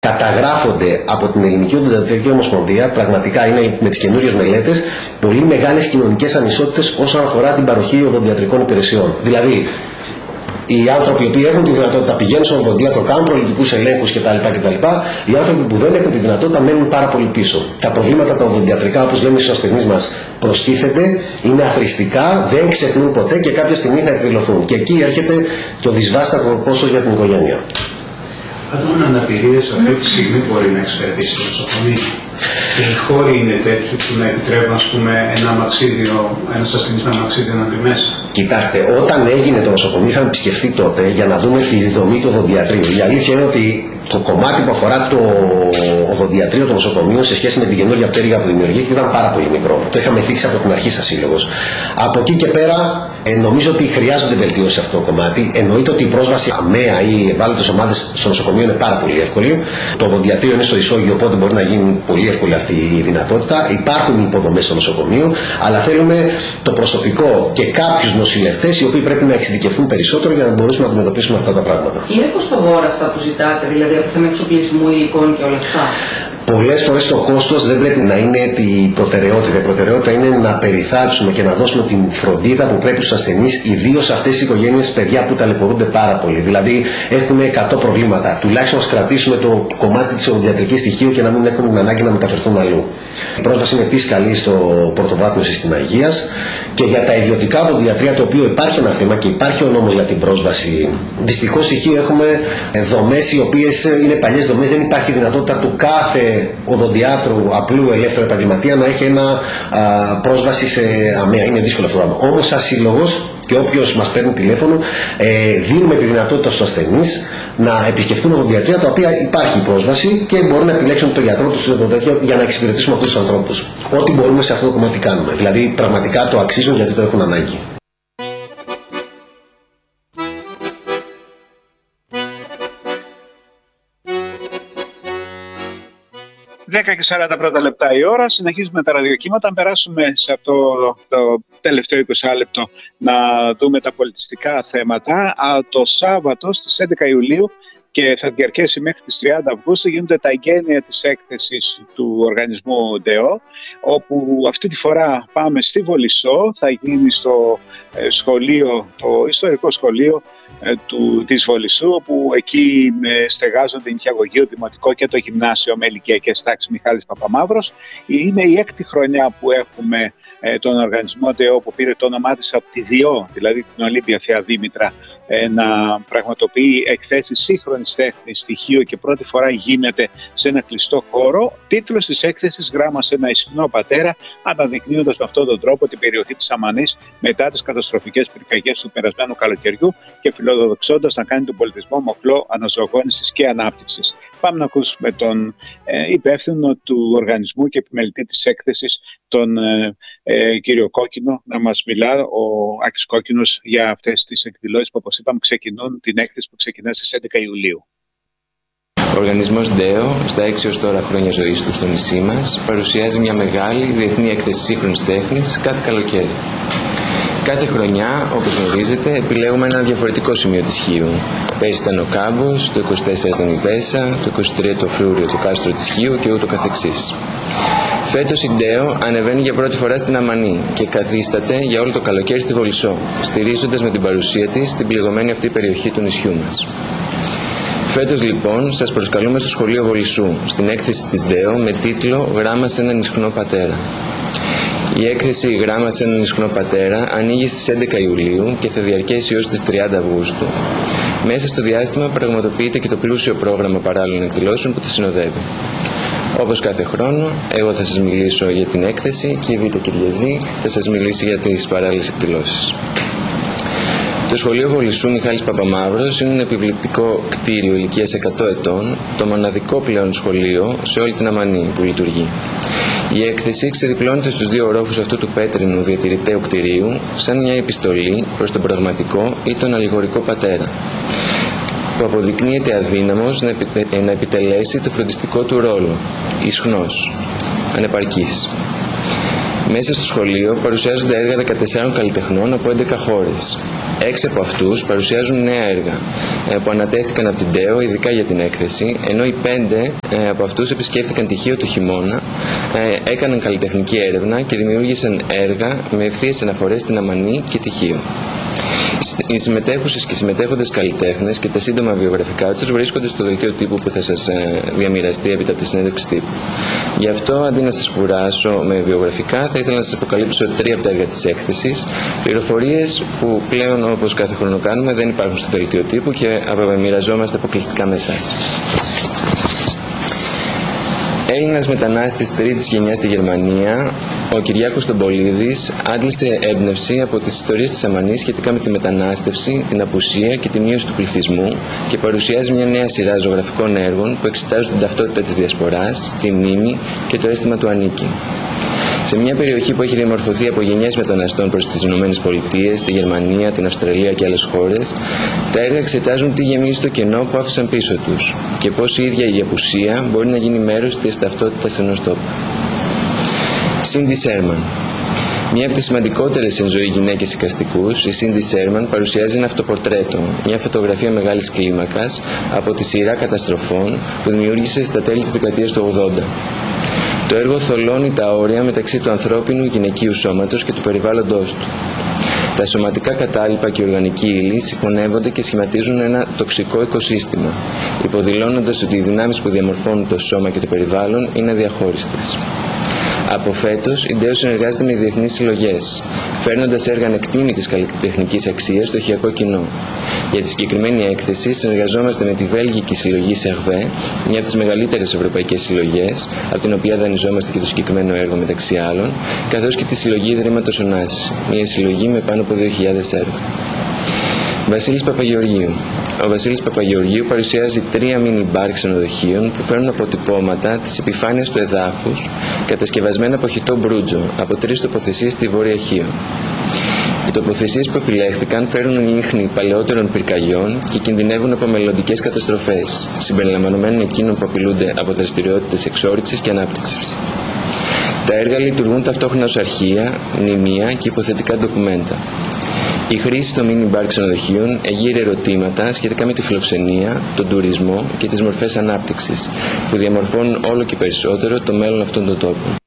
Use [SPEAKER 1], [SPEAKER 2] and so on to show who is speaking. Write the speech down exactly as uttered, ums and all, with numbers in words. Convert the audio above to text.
[SPEAKER 1] καταγράφονται από την Ελληνική Οδοντιατρική Ομοσπονδία, πραγματικά είναι με τις καινούριες μελέτες, πολύ μεγάλες κοινωνικές ανισότητες όσον αφορά την παροχή οδοντιατρικών υπηρεσιών. Δηλαδή, οι άνθρωποι που έχουν τη δυνατότητα πηγαίνουν στον οδοντίατρο, κάνουν προληπτικούς ελέγχους κτλ, κτλ. Οι άνθρωποι που δεν έχουν τη δυνατότητα μένουν πάρα πολύ πίσω. Τα προβλήματα τα οδοντιατρικά, όπως λέμε στους ασθενείς μας, προστίθεται, είναι αθροιστικά, δεν ξεχνούν ποτέ και κάποια στιγμή θα εκδηλωθούν. Και εκεί έρχεται το δυσβάσταχο κόστος για την οικογένεια.
[SPEAKER 2] Άτομα με αναπηρίες αυτή τη στιγμή μπορεί να εξυπηρετήσει το νοσοκομείο. Και οι χώροι είναι τέτοιοι που να επιτρέπουν, ας πούμε, ένα αμαξίδιο, ένας ασθενής με αμαξίδιο να μπει μέσα.
[SPEAKER 1] Κοιτάξτε, όταν έγινε το νοσοκομείο, είχαμε επισκεφθεί τότε για να δούμε τη δομή του οδοντιατρίου. Η αλήθεια είναι ότι το κομμάτι που αφορά το οδοντιατρίο των νοσοκομείων σε σχέση με την καινούργια πτέρυγα που δημιουργήθηκε ήταν πάρα πολύ μικρό. Το είχαμε θίξει από την αρχή σαν σύλλογος. Από εκεί και πέρα, ε, νομίζω ότι χρειάζονται βελτιώσει σε αυτό το κομμάτι. Εννοείται ότι η πρόσβαση αμαία ή ευάλωτες ομάδες στο νοσοκομείο είναι πάρα πολύ εύκολη. Το οδοντιατρίο είναι στο ισόγειο, οπότε μπορεί να γίνει πολύ εύκολη αυτή η δυνατότητα. Υπάρχουν οι υποδομές στο νοσοκομείο, αλλά θέλουμε το προσωπικό και κάποιους νοσηλευτές οι οποίοι πρέπει να εξειδικευτούν περισσότερο για να μπορέσουμε να αντιμετωπίσουμε αυτά τα πράγματα.
[SPEAKER 3] Είναι κοστοβόρα αυτά που ζητάτε, δηλαδή από θέμα εξοπλισμού υλικών και όλα αυτά?
[SPEAKER 1] Πολλές φορές το κόστος δεν πρέπει να είναι η προτεραιότητα. Η προτεραιότητα είναι να περιθάλψουμε και να δώσουμε την φροντίδα που πρέπει στους ασθενείς, ιδίως σε αυτές τις οικογένειες παιδιά που ταλαιπωρούνται πάρα πολύ. Δηλαδή έχουν εκατό προβλήματα. Τουλάχιστον να κρατήσουμε το κομμάτι της οδοντιατρικής στοιχείου και να μην έχουν ανάγκη να μεταφερθούν αλλού. Η πρόσβαση είναι επίσης καλή στο πρωτοβάθμιο σύστημα υγείας και για τα ιδιωτικά οδοντιατρία, το οποίο υπάρχει ένα θέμα και υπάρχει ο νόμος για την πρόσβαση. Δυστυχώς στοιχείο έχουμε δομές οι οποίες είναι παλιές δομές, δεν υπάρχει δυνατότητα του κάθε οδοντιάτρου απλού ελεύθερου επαγγελματία να έχει ένα α, πρόσβαση σε αμαία. Είναι δύσκολο αυτό το πράγμα. Όμως, σαν σύλλογος και όποιος μας παίρνει τηλέφωνο, ε, δίνουμε τη δυνατότητα στους ασθενείς να επισκεφτούν οδοντιατρία, τα οποία υπάρχει πρόσβαση και μπορούν να επιλέξουν τον γιατρό τους για να εξυπηρετήσουμε αυτούς τους ανθρώπους. Ό,τι μπορούμε σε αυτό το κομμάτι κάνουμε. Δηλαδή, πραγματικά το αξίζουν γιατί το έχουν ανάγκη.
[SPEAKER 4] δέκα και σαράντα πρώτα λεπτά η ώρα, συνεχίζουμε τα ραδιοκύματα. Αν περάσουμε σε αυτό το τελευταίο είκοσι λεπτό να δούμε τα πολιτιστικά θέματα. Το Σάββατο στις έντεκα Ιουλίου και θα διαρκέσει μέχρι τις τριάντα Αυγούστου γίνονται τα εγγένεια της έκθεσης του οργανισμού ΝΤΕΟ, όπου αυτή τη φορά πάμε στη Βολισσό, θα γίνει στο σχολείο, το ιστορικό σχολείο του, της Βολισσού, όπου εκεί στεγάζονται η νηπιαγωγείο, δημοτικό και το γυμνάσιο με ηλικιακές τάξεις Μιχάλης Παπαμαύρος. Είναι η έκτη χρονιά που έχουμε τον οργανισμό ΝΤΕΟ, που πήρε το όνομά της από τη ΔΙΟ, δηλαδή την Ολύμπια Θεία Δήμητρα, να πραγματοποιεί εκθέσεις σύγχρονης τέχνης, στοιχείο και πρώτη φορά γίνεται σε ένα κλειστό χώρο. Τίτλος της έκθεσης «Γράμμα σε ένα ισχνό πατέρα», αναδεικνύοντας με αυτόν τον τρόπο την περιοχή της Αμανής μετά τις καταστροφικές πυρκαγιές του περασμένου καλοκαιριού και φιλοδοξώντας να κάνει τον πολιτισμό μοχλό αναζωογόνησης και ανάπτυξης. Πάμε να ακούσουμε τον ε, υπεύθυνο του οργανισμού και επιμελητή της έκθεσης, τον ε, ε, κύριο Κόκκινο, να μας μιλά, ο Άκης Κόκκινος, για αυτές τις εκδηλώσεις που, όπως είπαμε, ξεκινούν την έκθεση που ξεκινά στις έντεκα Ιουλίου.
[SPEAKER 5] Ο οργανισμός ΝΤΕΟ, στα έξι ως τώρα χρόνια ζωής του στο νησί μας, παρουσιάζει μια μεγάλη διεθνή έκθεση σύγχρονης τέχνης κάθε καλοκαίρι. Κάθε χρονιά, όπως γνωρίζετε, επιλέγουμε ένα διαφορετικό σημείο της Χίου. Πέρυσι ήταν ο Κάμπος, το είκοσι τέσσερα ήταν η Βέσα, το είκοσι τρία το Φρούριο, το κάστρο της Χίου και ούτω καθεξής. Φέτος η ΝΤΕΟ ανεβαίνει για πρώτη φορά στην Αμανή και καθίσταται για όλο το καλοκαίρι στη Βολισσό, στηρίζοντας με την παρουσία της την πληγωμένη αυτή περιοχή του νησιού μας. Φέτος λοιπόν σας προσκαλούμε στο σχολείο Βολισσού, στην έκθεση της ΝΤΕΟ με τίτλο «Γράμμα σε έναν ισχνό πατέρα». Η έκθεση «Γράμμα σε έναν ισχνό πατέρα» ανοίγει στις έντεκα Ιουλίου και θα διαρκέσει έως τις τριάντα Αυγούστου. Μέσα στο διάστημα πραγματοποιείται και το πλούσιο πρόγραμμα παράλληλων εκδηλώσεων που τη συνοδεύει. Όπως κάθε χρόνο, εγώ θα σας μιλήσω για την έκθεση και η Β' Κυριαζή θα σας μιλήσει για τις παράλληλες εκδηλώσεις. Το σχολείο Βολισσού Μιχάλης Παπαμαύρος είναι ένα επιβλητικό κτίριο ηλικίας εκατό ετών, το μοναδικό πλέον σχολείο σε όλη την Αμανή που λειτουργεί. Η έκθεση ξεδιπλώνεται στους δύο ορόφους αυτού του πέτρινου διατηρηταίου κτηρίου σαν μια επιστολή προς τον πραγματικό ή τον αλληγορικό πατέρα, που αποδεικνύεται αδύναμος να, επιτε... να επιτελέσει το φροντιστικό του ρόλο, ισχνός, ανεπαρκής. Μέσα στο σχολείο παρουσιάζονται έργα δεκατεσσάρων καλλιτεχνών από έντεκα χώρες. Έξι από αυτούς παρουσιάζουν νέα έργα που ανατέθηκαν από την ΤΕΟ ειδικά για την έκθεση, ενώ οι πέντε από αυτούς επισκέφθηκαν τυχείο το χειμώνα, έκαναν καλλιτεχνική έρευνα και δημιούργησαν έργα με ευθείες αναφορές στην Αμανή και τυχείο. Οι συμμετέχουσες και συμμετέχοντες καλλιτέχνες και τα σύντομα βιογραφικά τους βρίσκονται στο δελτίο τύπου που θα σας διαμοιραστεί έπειτα από τη συνέντευξη τύπου. Γι' αυτό, αντί να σας κουράσω με βιογραφικά, θα ήθελα να σας αποκαλύψω τρία από τα έργα της έκθεσης, πληροφορίες που πλέον, όπως κάθε χρόνο κάνουμε, δεν υπάρχουν στο δελτίο τύπου και μοιραζόμαστε αποκλειστικά με εσάς. Έλληνας μετανάστης τρίτης γενιάς στη Γερμανία, ο Κυριάκος Τομπολίδης άντλησε έμπνευση από τις ιστορίες της Αμανής σχετικά με τη μετανάστευση, την απουσία και τη μείωση του πληθυσμού και παρουσιάζει μια νέα σειρά ζωγραφικών έργων που εξετάζουν την ταυτότητα της διασποράς, τη μνήμη και το αίσθημα του ανήκει. Σε μια περιοχή που έχει διαμορφωθεί από γενιές μεταναστών προς τις ΗΠΑ, τη Γερμανία, την Αυστραλία και άλλες χώρες, τα έργα εξετάζουν τι γεμίζει το κενό που άφησαν πίσω τους και πώς η ίδια η απουσία μπορεί να γίνει μέρος της ταυτότητας ενός τόπου. Σίντι Σέρμαν. Μία από τις σημαντικότερες εν ζωή γυναίκες εικαστικούς, η Σίντι Σέρμαν παρουσιάζει ένα αυτοπορτρέτο, μια φωτογραφία μεγάλης κλίμακας από τη σειρά καταστροφών που δημιούργησε στα τέλη της δεκαετίας του ογδόντα. Το έργο θολώνει τα όρια μεταξύ του ανθρώπινου γυναικείου σώματος και του περιβάλλοντός του. Τα σωματικά κατάλοιπα και η οργανική ύλη συγχωνεύονται και σχηματίζουν ένα τοξικό οικοσύστημα, υποδηλώνοντας ότι οι δυνάμεις που διαμορφώνουν το σώμα και το περιβάλλον είναι αδιαχώριστες. Από φέτος, η ΝΤΕΟ συνεργάζεται με διεθνείς συλλογές, φέρνοντας έργα ανεκτήμητης καλλιτεχνικής αξίας στο ηχειακό κοινό. Για τη συγκεκριμένη έκθεση συνεργαζόμαστε με τη βέλγικη συλλογή Σερβέ, μια από τις μεγαλύτερες ευρωπαϊκές συλλογές, από την οποία δανειζόμαστε και το συγκεκριμένο έργο μεταξύ άλλων, καθώς και τη συλλογή Ιδρύματος Ωνάση, μια συλλογή με πάνω από δύο χιλιάδες έργα. Βασίλης Παπαγεωργίου. Ο Βασίλης Παπαγεωργίου παρουσιάζει τρία μίνι μπαρ ξενοδοχείων που φέρνουν αποτυπώματα της επιφάνειας του εδάφους, κατασκευασμένα από χιτό μπρούτζο, από τρεις τοποθεσίες στη Βόρεια Χίο. Οι τοποθεσίες που επιλέχθηκαν φέρνουν ίχνη παλαιότερων πυρκαγιών και κινδυνεύουν από μελλοντικές καταστροφές, συμπεριλαμβανομένων εκείνων που απειλούνται από δραστηριότητες εξόρυξης και ανάπτυξης. Τα έργα λειτουργούν ταυτόχρονα ως αρχεία, μνημεία και υποθετικά ντοκουμέντα. Η χρήση των μίνι μπαρ ξενοδοχείων εγείρει ερωτήματα σχετικά με τη φιλοξενία, τον τουρισμό και τις μορφές ανάπτυξης, που διαμορφώνουν όλο και περισσότερο το μέλλον αυτών των τόπων.